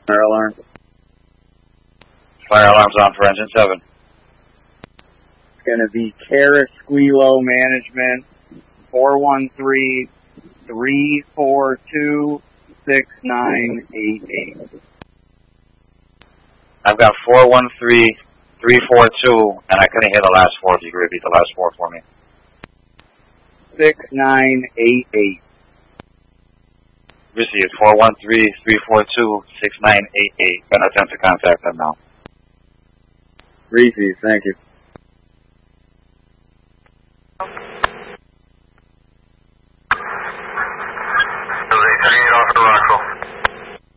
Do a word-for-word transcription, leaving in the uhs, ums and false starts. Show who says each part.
Speaker 1: Fire alarm.
Speaker 2: Fire alarm's on for engine seven.
Speaker 1: It's going to be Carrasquillo Management, four one three, three four two, six nine eight eight.
Speaker 2: I've got four one three, three four two, and I couldn't hear the last four. If you could repeat the last four for me.
Speaker 1: six nine eight eight.
Speaker 2: Received four one three, three four two, six nine eight eight. Gonna attempt to contact them now.
Speaker 1: Received, thank you.